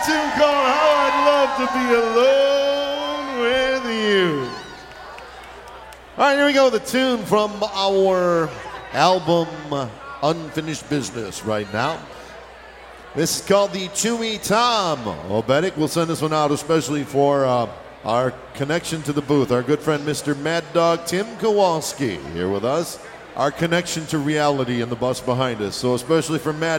tune called How I'd Love to Be Alone With You. All right, here we go. The tune from our album Unfinished Business right now. This is called the Chewy Tom. Obetic will send this one out especially for our connection to the booth, our good friend Mr. Mad Dog Tim Kowalski here with us. Our connection to reality in the bus behind us. So especially for Mad